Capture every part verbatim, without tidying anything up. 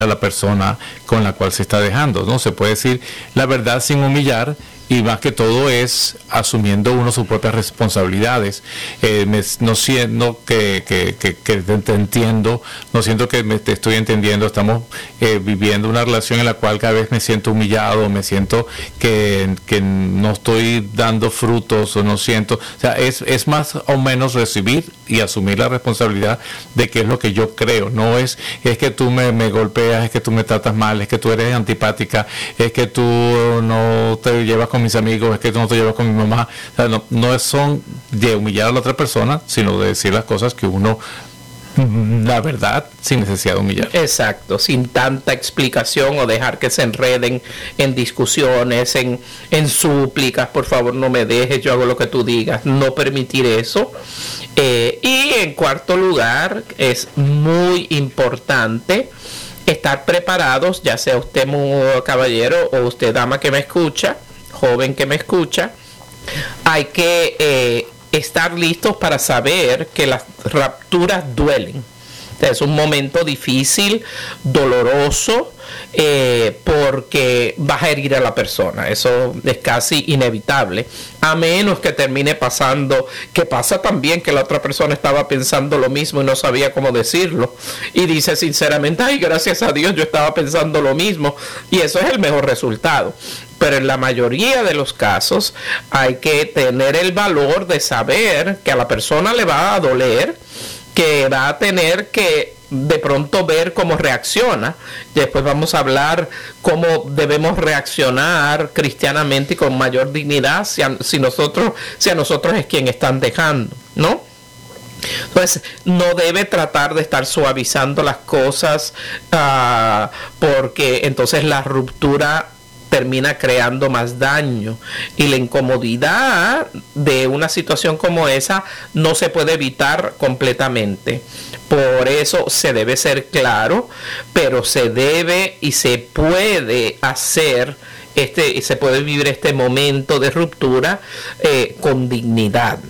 la persona con la cual se está dejando, ¿no? Se puede decir la verdad sin humillar, y más que todo es asumiendo uno sus propias responsabilidades. Eh, me, no siento que, que, que, que te entiendo, no siento que me te estoy entendiendo. Estamos eh, viviendo una relación en la cual cada vez me siento humillado, me siento que, que no estoy dando frutos, o no siento, o sea, es, es más o menos recibir y asumir la responsabilidad de qué es lo que yo creo. No es, es que tú me, me golpeas, es que tú me tratas mal, es que tú eres antipática, es que tú no te llevas con mis amigos, es que tú no te llevas con mi mamá. O sea, no, no son de humillar a la otra persona, sino de decir las cosas que uno, la verdad, sin necesidad de humillar. Exacto, sin tanta explicación o dejar que se enreden en discusiones, en, en súplicas, por favor no me dejes, yo hago lo que tú digas, no permitir eso. Eh, y en cuarto lugar, es muy importante estar preparados, ya sea usted muy caballero o usted dama que me escucha, joven que me escucha, hay que eh, estar listos para saber que las rupturas duelen. Es un momento difícil, doloroso, eh, porque vas a herir a la persona. Eso es casi inevitable. A menos que termine pasando, que pasa también que la otra persona estaba pensando lo mismo y no sabía cómo decirlo. Y dice sinceramente, ay, gracias a Dios yo estaba pensando lo mismo. Y eso es el mejor resultado. Pero en la mayoría de los casos hay que tener el valor de saber que a la persona le va a doler, que va a tener que de pronto ver cómo reacciona. Después vamos a hablar cómo debemos reaccionar cristianamente y con mayor dignidad si a, si nosotros, si a nosotros es quien están dejando, ¿no? Entonces, no debe tratar de estar suavizando las cosas, uh, porque entonces la ruptura termina creando más daño, y la incomodidad de una situación como esa no se puede evitar completamente. Por eso se debe ser claro, pero se debe y se puede hacer este y se puede vivir este momento de ruptura eh, con dignidad.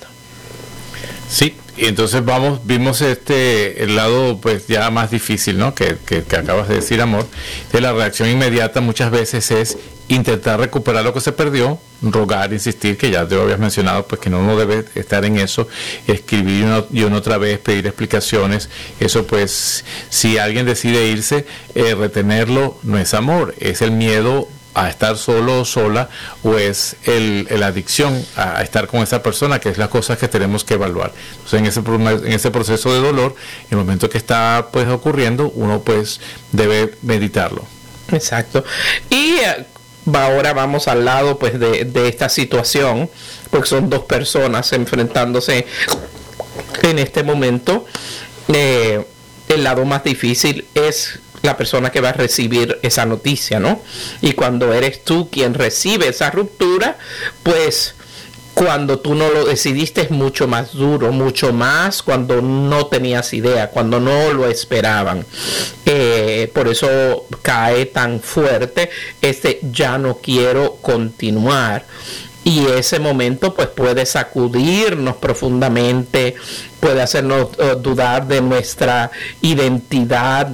Sí. Y entonces vamos, vimos este el lado pues ya más difícil, ¿no? Que, que, que acabas de decir, amor. De la reacción inmediata muchas veces es intentar recuperar lo que se perdió, rogar, insistir, que ya te lo habías mencionado, pues que no uno debe estar en eso, escribir una, y una otra vez, pedir explicaciones. Eso pues, si alguien decide irse, eh, retenerlo no es amor, es el miedo a estar solo o sola, o es el, la adicción a estar con esa persona, que es las cosas que tenemos que evaluar. Entonces en ese, en ese proceso de dolor, en el momento que está pues ocurriendo, uno pues debe meditarlo. Exacto. Y eh, ahora vamos al lado pues de, de esta situación, porque son dos personas enfrentándose en este momento. Eh, el lado más difícil es la persona que va a recibir esa noticia, ¿no? Y cuando eres tú quien recibe esa ruptura, pues cuando tú no lo decidiste es mucho más duro, mucho más cuando no tenías idea, cuando no lo esperaban. Eh, por eso cae tan fuerte este ya no quiero continuar. Y ese momento pues puede sacudirnos profundamente, puede hacernos uh, dudar de nuestra identidad,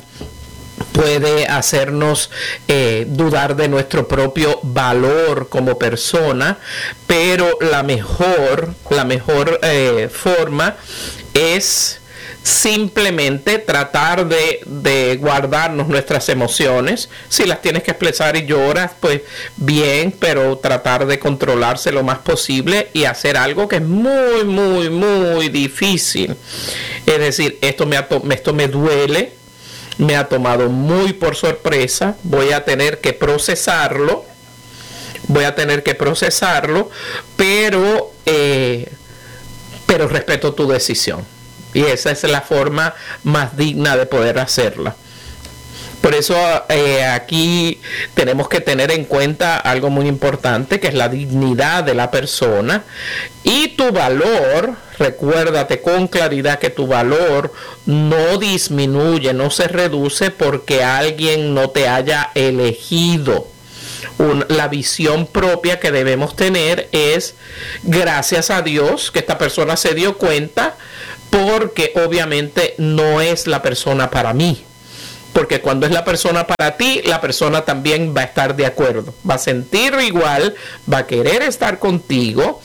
puede hacernos eh, dudar de nuestro propio valor como persona, pero la mejor, la mejor eh, forma es simplemente tratar de, de guardarnos nuestras emociones. Si las tienes que expresar y lloras, pues bien, pero tratar de controlarse lo más posible y hacer algo que es muy, muy, muy difícil. Es decir, esto me, esto me duele, me ha tomado muy por sorpresa, voy a tener que procesarlo, voy a tener que procesarlo, pero, eh, pero respeto tu decisión. Y esa es la forma más digna de poder hacerla. Por eso eh, aquí tenemos que tener en cuenta algo muy importante, que es la dignidad de la persona y tu valor. Recuérdate con claridad que tu valor no disminuye, no se reduce porque alguien no te haya elegido. Un, la visión propia que debemos tener es, gracias a Dios que esta persona se dio cuenta, porque obviamente no es la persona para mí. porque cuando es la persona para ti, la persona también va a estar de acuerdo, va a sentir igual, va a querer estar contigo.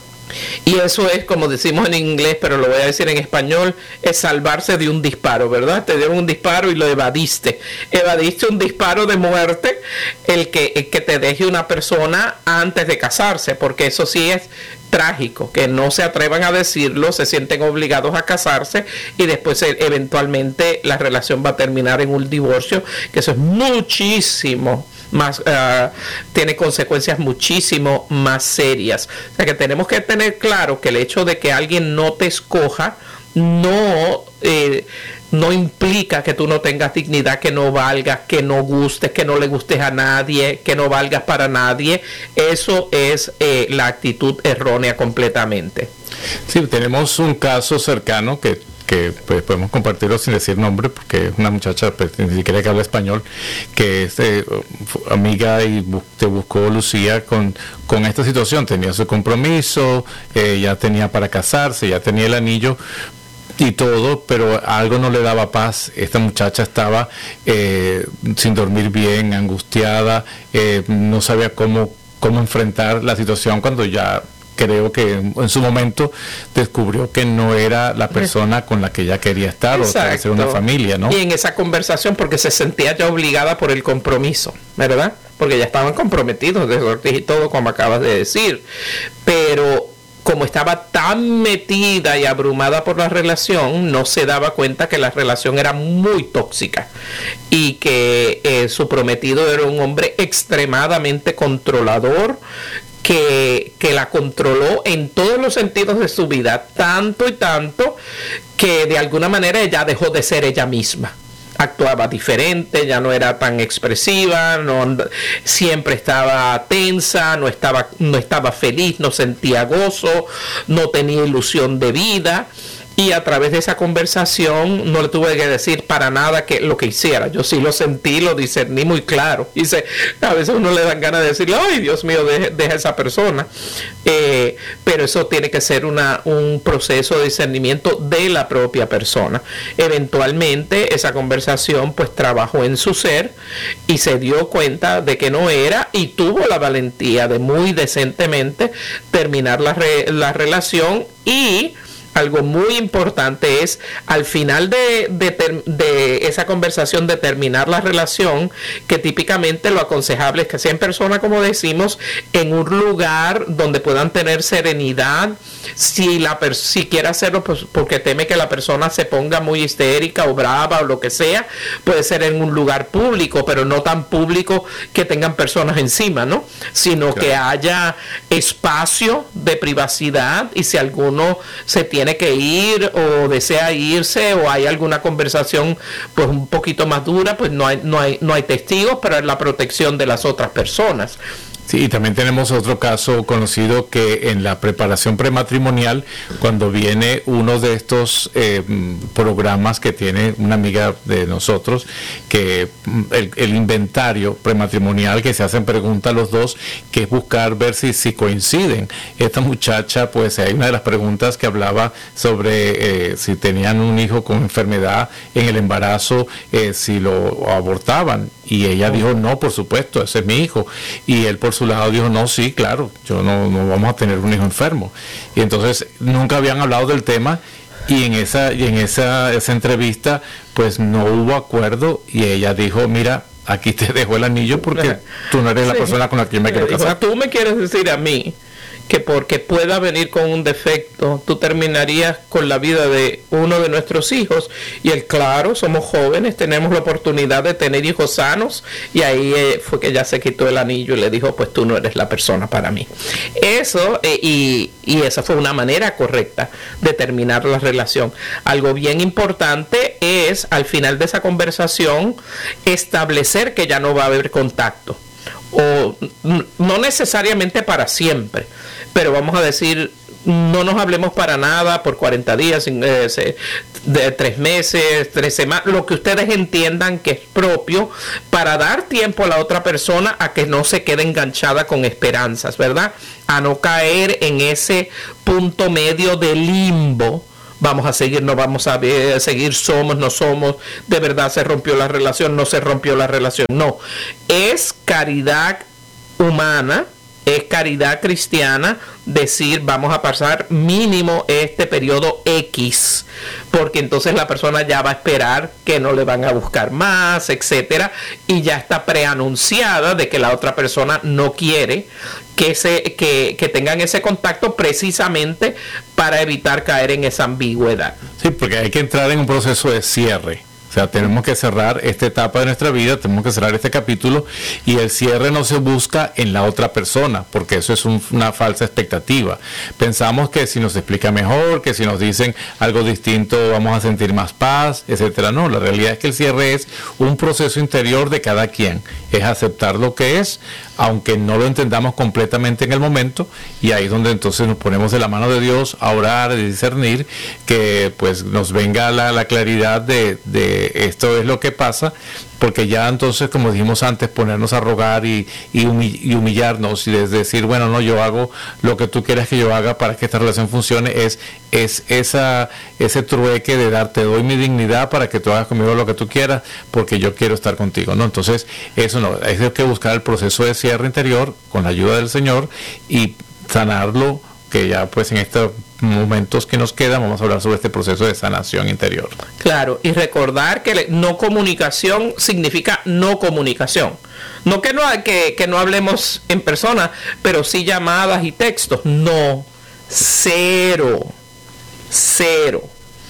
Y eso es, como decimos en inglés, pero lo voy a decir en español, es salvarse de un disparo, ¿verdad? Te dieron un disparo y lo evadiste. Evadiste un disparo de muerte, el que, el que te deje una persona antes de casarse, porque eso sí es trágico, que no se atrevan a decirlo, se sienten obligados a casarse y después eh, eventualmente la relación va a terminar en un divorcio, que eso es muchísimo más, uh, tiene consecuencias muchísimo más serias. O sea que tenemos que tener claro que el hecho de que alguien no te escoja no eh, no implica que tú no tengas dignidad, que no valgas, que no gustes, que no le gustes a nadie, que no valgas para nadie. Eso es eh, la actitud errónea completamente. Sí, tenemos un caso cercano que que pues, podemos compartirlo sin decir nombre, porque es una muchacha pues, ni siquiera que habla español, que es eh, amiga y bu te buscó Lucía con, con esta situación. Tenía su compromiso, eh, ya tenía para casarse, ya tenía el anillo y todo, pero algo no le daba paz. Esta muchacha estaba eh, sin dormir bien, angustiada, eh, no sabía cómo, cómo enfrentar la situación cuando ya creo que en su momento descubrió que no era la persona con la que ella quería estar. Exacto. O hacer una familia, ¿no? Y en esa conversación, porque se sentía ya obligada por el compromiso, ¿verdad? Porque ya estaban comprometidos de Ortiz y todo, como acabas de decir. Pero como estaba tan metida y abrumada por la relación, no se daba cuenta que la relación era muy tóxica y que eh, su prometido era un hombre extremadamente controlador, Que, que la controló en todos los sentidos de su vida, tanto y tanto que de alguna manera ella dejó de ser ella misma. Actuaba diferente, ya no era tan expresiva, no, siempre estaba tensa, no estaba, no estaba feliz, no sentía gozo, no tenía ilusión de vida. Y a través de esa conversación no le tuve que decir para nada que lo que hiciera. Yo sí lo sentí, lo discerní muy claro. Y se, a veces uno le dan ganas de decirle, ay, Dios mío, deja, deja a esa persona. Eh, pero eso tiene que ser una, un proceso de discernimiento de la propia persona. Eventualmente esa conversación pues trabajó en su ser y se dio cuenta de que no era, y tuvo la valentía de muy decentemente terminar la, re, la relación. Y algo muy importante es, al final de, de, de esa conversación, de terminar la relación, que típicamente lo aconsejable es que sea en persona, como decimos, en un lugar donde puedan tener serenidad. Si, la si quiere hacerlo pues, porque teme que la persona se ponga muy histérica o brava o lo que sea, puede ser en un lugar público, pero no tan público que tengan personas encima, ¿no? Sino claro, que haya espacio de privacidad, y si alguno se tiene que ir o desea irse o hay alguna conversación pues un poquito más dura, pues no hay, no hay, no hay testigos, pero es la protección de las otras personas. Sí, y también tenemos otro caso conocido que en la preparación prematrimonial, cuando viene uno de estos eh, programas que tiene una amiga de nosotros, que el, el inventario prematrimonial, que se hacen preguntas a los dos, que es buscar ver si, si coinciden. Esta muchacha, pues hay una de las preguntas que hablaba sobre eh, si tenían un hijo con enfermedad en el embarazo, eh, si lo abortaban. Y ella dijo, no, por supuesto, ese es mi hijo. Y él por su lado dijo, no, sí, claro, yo no, no vamos a tener un hijo enfermo. Y entonces nunca habían hablado del tema, y en esa, y en esa, esa entrevista pues no hubo acuerdo, y ella dijo, mira, aquí te dejo el anillo porque tú no eres sí. la persona con la que yo me quiero casar. O sea, tú me quieres decir a mí que porque pueda venir con un defecto, tú terminarías con la vida de uno de nuestros hijos. Y él, claro, somos jóvenes, tenemos la oportunidad de tener hijos sanos. Y ahí eh, fue que ya se quitó el anillo y le dijo, pues tú no eres la persona para mí. Eso, eh, y, y esa fue una manera correcta de terminar la relación. Algo bien importante es, al final de esa conversación, establecer que ya no va a haber contacto. O no necesariamente para siempre, pero vamos a decir, no nos hablemos para nada por cuarenta días, eh, de tres meses, tres semanas, lo que ustedes entiendan que es propio, para dar tiempo a la otra persona a que no se quede enganchada con esperanzas, ¿verdad? A no caer en ese punto medio de limbo, vamos a seguir, no vamos a ver, seguir, somos, no somos, de verdad se rompió la relación, no se rompió la relación. No, es caridad humana, es caridad cristiana decir vamos a pasar mínimo este periodo X, porque entonces la persona ya va a esperar que no le van a buscar más, etcétera, y ya está preanunciada de que la otra persona no quiere que, se, que, que tengan ese contacto, precisamente para evitar caer en esa ambigüedad. Sí, porque hay que entrar en un proceso de cierre. O sea, tenemos que cerrar esta etapa de nuestra vida, tenemos que cerrar este capítulo, y el cierre no se busca en la otra persona, porque eso es un, una falsa expectativa. Pensamos que si nos explica mejor, que si nos dicen algo distinto vamos a sentir más paz, etcétera. No, la realidad es que el cierre es un proceso interior de cada quien, es aceptar lo que es, aunque no lo entendamos completamente en el momento, y ahí es donde entonces nos ponemos de la mano de Dios a orar, a discernir, que pues nos venga la, la claridad de, de esto es lo que pasa, porque ya entonces, como dijimos antes, ponernos a rogar y, y, humi- y humillarnos y decir, bueno, no, yo hago lo que tú quieras que yo haga para que esta relación funcione, es, es esa, ese trueque de dar, te doy mi dignidad para que tú hagas conmigo lo que tú quieras, porque yo quiero estar contigo, ¿no? Entonces, eso no, hay que buscar el proceso de cierre interior con la ayuda del Señor y sanarlo, que ya pues en estos momentos que nos quedan vamos a hablar sobre este proceso de sanación interior. Claro, y recordar que no comunicación significa no comunicación. No que no, que, que no hablemos en persona, pero sí llamadas y textos. No, cero, cero.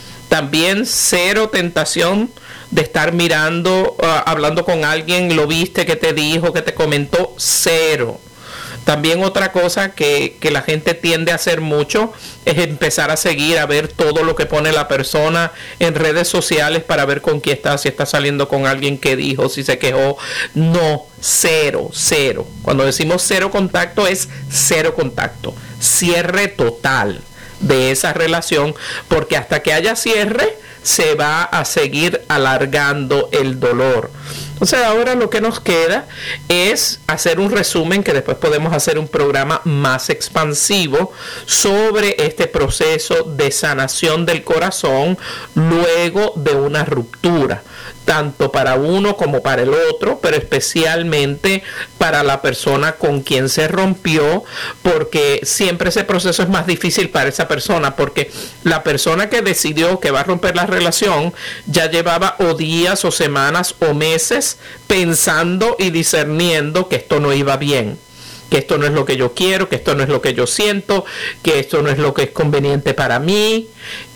También cero tentación de estar mirando, uh, hablando con alguien, lo viste, que te dijo, que te comentó, cero. También otra cosa que, que la gente tiende a hacer mucho es empezar a seguir, a ver todo lo que pone la persona en redes sociales para ver con quién está, si está saliendo con alguien que dijo, si se quejó. No, cero, cero. Cuando decimos cero contacto es cero contacto. Cierre total de esa relación, porque hasta que haya cierre se va a seguir alargando el dolor. Entonces ahora lo que nos queda es hacer un resumen, que después podemos hacer un programa más expansivo sobre este proceso de sanación del corazón luego de una ruptura, tanto para uno como para el otro, pero especialmente para la persona con quien se rompió, porque siempre ese proceso es más difícil para esa persona, porque la persona que decidió que va a romper la relación ya llevaba o días o semanas o meses pensando y discerniendo que esto no iba bien, que esto no es lo que yo quiero, que esto no es lo que yo siento, que esto no es lo que es conveniente para mí,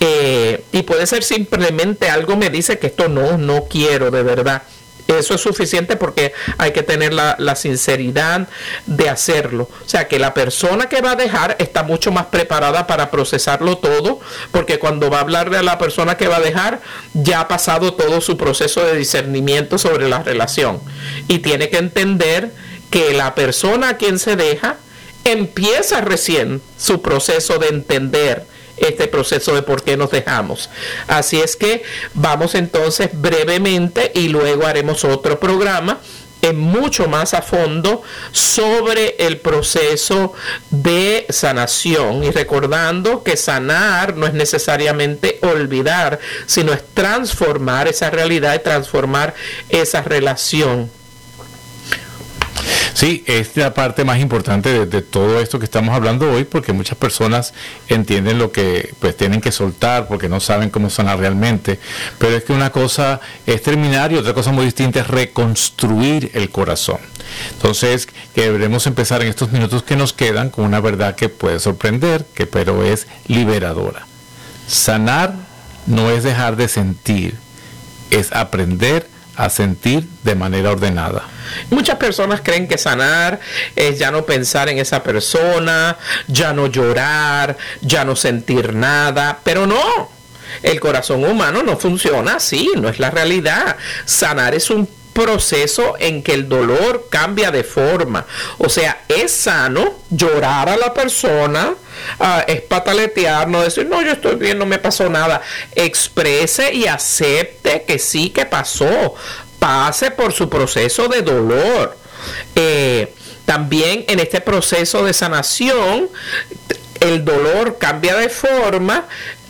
eh, y puede ser simplemente algo me dice que esto no, no quiero de verdad. Eso es suficiente, porque hay que tener la, la sinceridad de hacerlo. O sea, que la persona que va a dejar está mucho más preparada para procesarlo todo, porque cuando va a hablar de la persona que va a dejar, ya ha pasado todo su proceso de discernimiento sobre la relación. Y tiene que entender que la persona a quien se deja empieza recién su proceso de entender este proceso de por qué nos dejamos. Así es que vamos entonces brevemente, y luego haremos otro programa en mucho más a fondo sobre el proceso de sanación, y recordando que sanar no es necesariamente olvidar, sino es transformar esa realidad y transformar esa relación. Sí, es la parte más importante de, de todo esto que estamos hablando hoy, porque muchas personas entienden lo que pues tienen que soltar porque no saben cómo sanar realmente, pero es que una cosa es terminar y otra cosa muy distinta es reconstruir el corazón. Entonces, que deberemos empezar en estos minutos que nos quedan con una verdad que puede sorprender, que pero es liberadora. Sanar no es dejar de sentir, es aprender a sentir de manera ordenada. Muchas personas creen que sanar es ya no pensar en esa persona, ya no llorar, ya no sentir nada, pero no. El corazón humano no funciona así, no es la realidad. Sanar es un proceso en que el dolor cambia de forma. O sea, es sano llorar a la persona, uh, es pataletear, no decir, no, yo estoy bien, no me pasó nada. Exprese y acepte que sí, que pasó. Pase por su proceso de dolor. Eh, también en este proceso de sanación, el dolor cambia de forma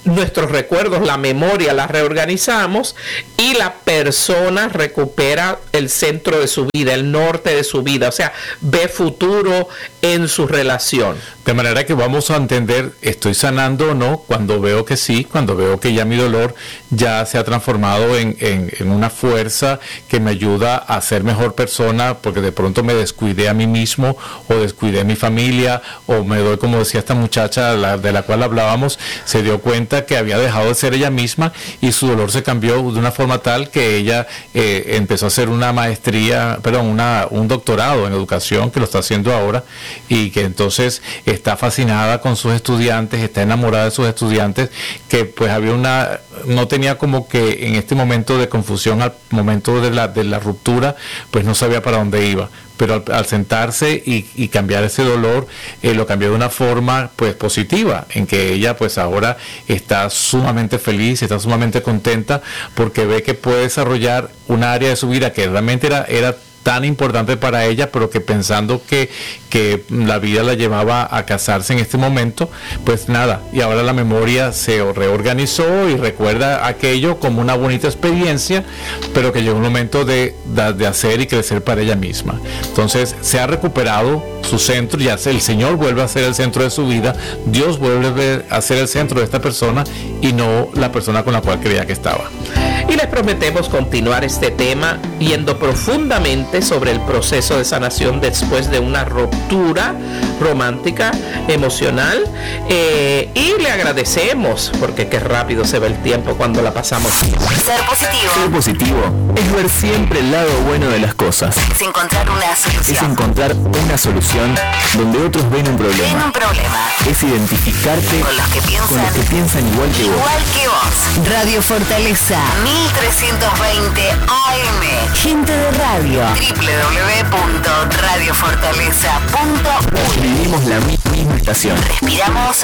nuestros recuerdos, la memoria, la reorganizamos y la persona recupera el centro de su vida, el norte de su vida, o sea, ve futuro en su relación. De manera que vamos a entender, ¿estoy sanando o no? Cuando veo que sí, cuando veo que ya mi dolor ya se ha transformado en, en, en una fuerza que me ayuda a ser mejor persona, porque de pronto me descuidé a mí mismo, o descuidé a mi familia, o me doy, como decía esta muchacha la, de la cual hablábamos, se dio cuenta que había dejado de ser ella misma y su dolor se cambió de una forma tal que ella eh, empezó a hacer una maestría, perdón, una, un doctorado en educación, que lo está haciendo ahora, y que entonces está fascinada con sus estudiantes, está enamorada de sus estudiantes, que pues había una, no tenía como que en este momento de confusión, al momento de la, de la ruptura, pues no sabía para dónde iba. Pero al, al sentarse y, y cambiar ese dolor, eh, lo cambió de una forma pues positiva, en que ella pues ahora está sumamente feliz, está sumamente contenta, porque ve que puede desarrollar un área de su vida que realmente era, era tan importante para ella, pero que pensando que, que la vida la llevaba a casarse en este momento, pues nada, y ahora la memoria se reorganizó y recuerda aquello como una bonita experiencia, pero que llegó un momento de, de, de hacer y crecer para ella misma. Entonces se ha recuperado su centro, ya el Señor vuelve a ser el centro de su vida, Dios vuelve a ser el centro de esta persona y no la persona con la cual creía que estaba. Y les prometemos continuar este tema viendo profundamente sobre el proceso de sanación después de una ruptura romántica, emocional, eh, y le agradecemos porque qué rápido se ve el tiempo cuando la pasamos bien. Ser positivo. Ser positivo es ver siempre el lado bueno de las cosas. Es encontrar una solución. Es encontrar una solución donde otros ven un problema. Ven un problema. Es identificarte con los que piensan, con los que piensan igual que igual vos. Igual que vos. Radio Fortaleza mil trescientos veinte A M. Gente de radio. doble u doble u doble u punto radio fortaleza punto u y. Vivimos la misma estación. Respiramos.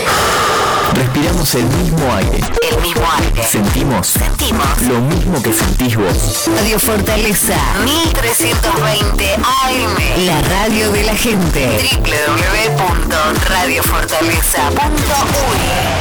Respiramos el mismo aire. El mismo aire. Sentimos. Sentimos. Lo mismo que sentís vos. Radio Fortaleza mil trescientos veinte A M. La radio de la gente. doble u doble u doble u punto radio fortaleza punto u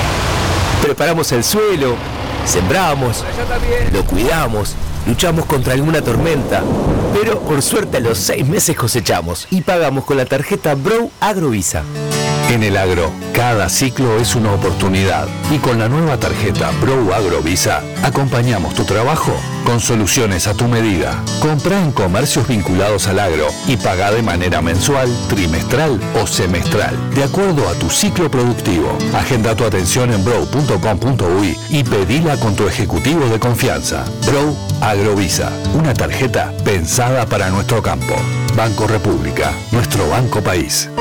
y. Preparamos el suelo, sembramos, lo cuidamos, luchamos contra alguna tormenta, pero por suerte a los seis meses cosechamos y pagamos con la tarjeta Bro Agrovisa. En el agro, cada ciclo es una oportunidad y con la nueva tarjeta Bro Agrovisa acompañamos tu trabajo con soluciones a tu medida. Comprá en comercios vinculados al agro y pagá de manera mensual, trimestral o semestral, de acuerdo a tu ciclo productivo. Agenda tu atención en bro punto com punto u y y pedila con tu ejecutivo de confianza. Bro Agrovisa, una tarjeta pensada para nuestro campo. Banco República, nuestro banco país.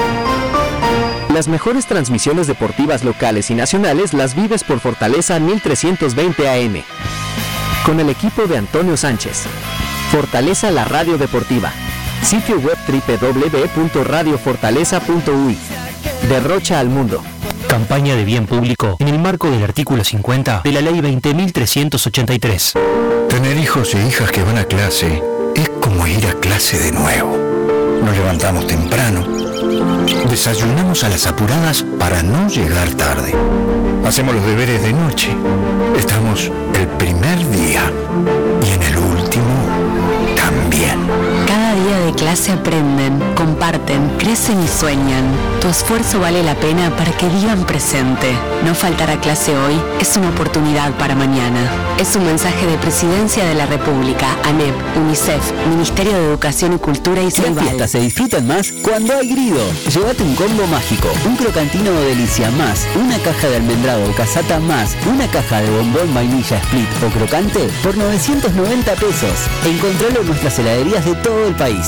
Las mejores transmisiones deportivas locales y nacionales las vives por Fortaleza mil trescientos veinte A M. Con el equipo de Antonio Sánchez. Fortaleza la radio deportiva. Sitio web doble u doble u doble u punto radio fortaleza punto u y. Derrocha al mundo. Campaña de bien público en el marco del artículo cincuenta de la ley veinte mil trescientos ochenta y tres. Tener hijos e hijas que van a clase es como ir a clase de nuevo. Nos levantamos temprano, desayunamos a las apuradas para no llegar tarde. Hacemos los deberes de noche. Estamos el primer día y en el último también. Cada día de clase aprenden, comparten, crecen y sueñan. Tu esfuerzo vale la pena para que vivan presente. No faltar a clase hoy es una oportunidad para mañana. Es un mensaje de Presidencia de la República, ANEP, UNICEF, Ministerio de Educación y Cultura y Ceibal. Las fiestas se disfrutan más cuando hay Grido. Llévate un combo mágico, un crocantino o delicia más, una caja de almendrado o casata más, una caja de bombón vainilla split o crocante por novecientos noventa pesos. Encontralo en nuestras heladerías de todo el país.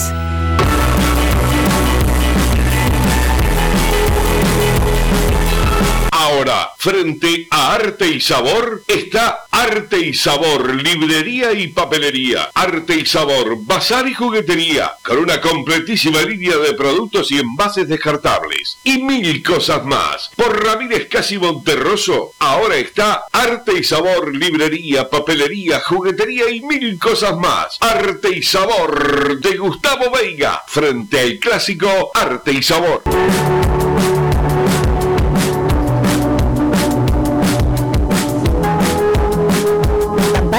Ahora, frente a Arte y Sabor, está Arte y Sabor, librería y papelería. Arte y Sabor, bazar y juguetería, con una completísima línea de productos y envases descartables. Y mil cosas más. Por Ramírez Casi Monterroso, ahora está Arte y Sabor, librería, papelería, juguetería y mil cosas más. Arte y Sabor, de Gustavo Veiga, frente al clásico Arte y Sabor.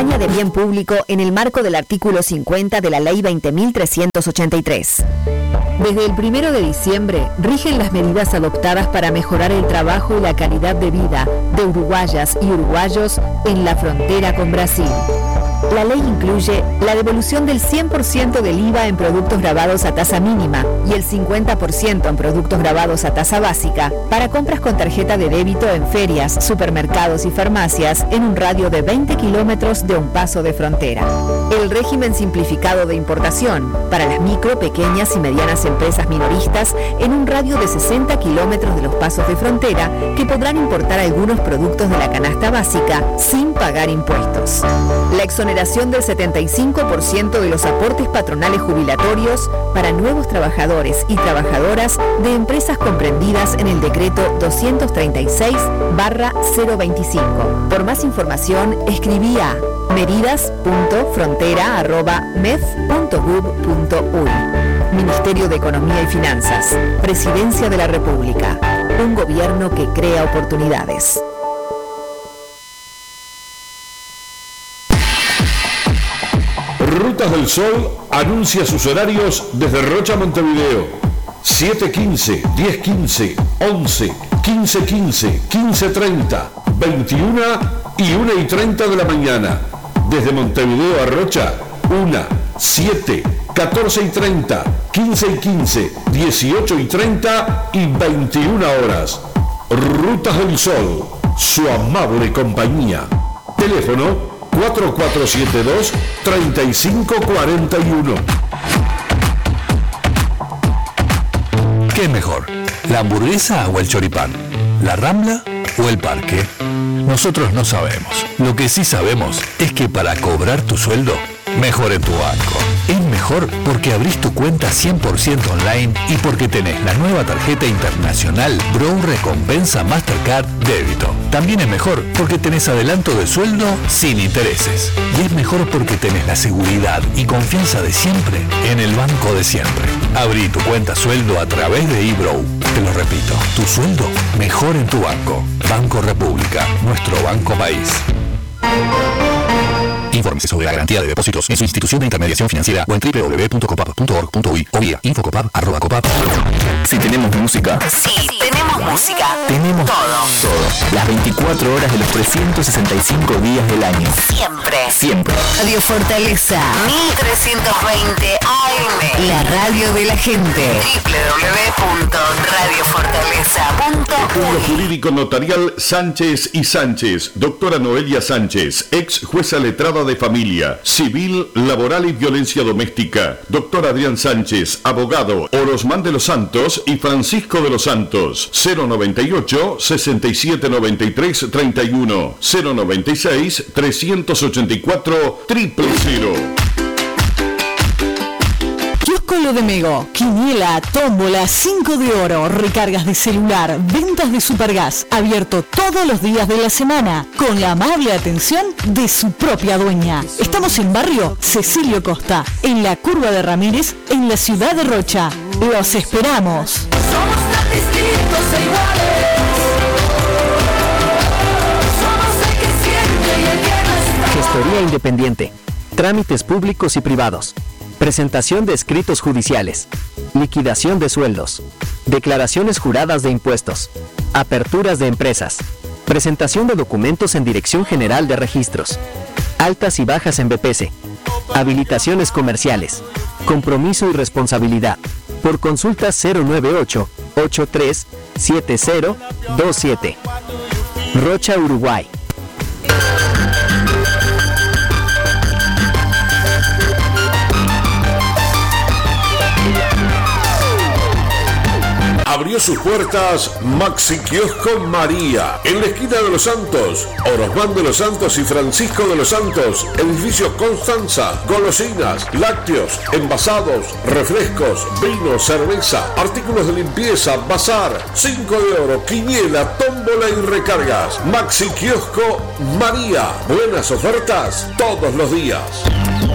Campaña de bien público en el marco del artículo cincuenta de la Ley veinte mil trescientos ochenta y tres. Desde el primero de diciembre rigen las medidas adoptadas para mejorar el trabajo y la calidad de vida de uruguayas y uruguayos en la frontera con Brasil. La ley incluye la devolución del cien por ciento del I V A en productos grabados a tasa mínima y el cincuenta por ciento en productos grabados a tasa básica para compras con tarjeta de débito en ferias, supermercados y farmacias en un radio de veinte kilómetros de un paso de frontera. El régimen simplificado de importación para las micro, pequeñas y medianas empresas minoristas en un radio de sesenta kilómetros de los pasos de frontera que podrán importar algunos productos de la canasta básica sin pagar impuestos. La exoneración del setenta y cinco por ciento de los aportes patronales jubilatorios para nuevos trabajadores y trabajadoras de empresas comprendidas en el decreto doscientos treinta y seis barra cero veinticinco. Por más información, escribí a medidas punto frontera arroba med punto gov punto uy. Ministerio de Economía y Finanzas, Presidencia de la República, un gobierno que crea oportunidades. Rutas del Sol anuncia sus horarios desde Rocha, Montevideo. siete quince, diez quince, once, quince quince, quince treinta, veintiuno y una y treinta de la mañana. Desde Montevideo a Rocha, una, siete, catorce y treinta, quince y quince, dieciocho y treinta y veintiuna horas. Rutas del Sol, su amable compañía. Teléfono cuatro cuatro siete dos, tres cinco cuatro uno. ¿Qué es mejor? ¿La hamburguesa o el choripán? ¿La Rambla o el parque? Nosotros no sabemos. Lo que sí sabemos es que para cobrar tu sueldo, mejor en tu banco. Es mejor porque abrís tu cuenta cien por ciento online y porque tenés la nueva tarjeta internacional Brow Recompensa Mastercard Débito. También es mejor porque tenés adelanto de sueldo sin intereses. Y es mejor porque tenés la seguridad y confianza de siempre en el banco de siempre. Abrí tu cuenta sueldo a través de eBrow. Te lo repito, tu sueldo mejor en tu banco. Banco República, nuestro banco país. Infórmese sobre la garantía de depósitos en su institución de intermediación financiera o en doble u doble u doble u punto copap punto org punto uy o vía infocopap arroba copap. Si tenemos música, Sí, tenemos música. tenemos Todo. todo. Las veinticuatro horas de los trescientos sesenta y cinco días del año. Siempre. Siempre. Radio Fortaleza mil trescientos veinte A M. La radio de la gente. doble u doble u doble u punto radio fortaleza punto Estudio uy. Jurídico Notarial Sánchez y Sánchez. Doctora Noelia Sánchez, ex jueza letrada de familia, civil, laboral y violencia doméstica. Doctor Adrián Sánchez, abogado, Orosmán de los Santos y Francisco de los Santos. cero noventa y ocho, sesenta y siete noventa y tres, treinta y uno. cero noventa y seis, trescientos ochenta y cuatro, triple cero. Kiosco Lo de Mego, quiniela, tómbola, cinco de oro, recargas de celular, ventas de supergas, abierto todos los días de la semana, con la amable atención de su propia dueña. Estamos en barrio Cecilio Costa, en la curva de Ramírez, en la ciudad de Rocha. Los esperamos. Somos tan distintos e iguales. Somos el que siente y el que no está. Gestoría independiente. Trámites públicos y privados. Presentación de escritos judiciales. Liquidación de sueldos. Declaraciones juradas de impuestos. Aperturas de empresas. Presentación de documentos en Dirección General de Registros. Altas y bajas en B P C. Habilitaciones comerciales. Compromiso y responsabilidad. Por consulta cero nueve ocho, ocho tres, siete cero, dos siete. Rocha, Uruguay. Abrió sus puertas Maxi Kiosco María, en la esquina de Los Santos, Orosmán de los Santos y Francisco de los Santos, edificio Constanza, golosinas, lácteos, envasados, refrescos, vino, cerveza, artículos de limpieza, bazar, cinco de oro, quiniela, tómbola y recargas. Maxi Kiosco María, buenas ofertas todos los días.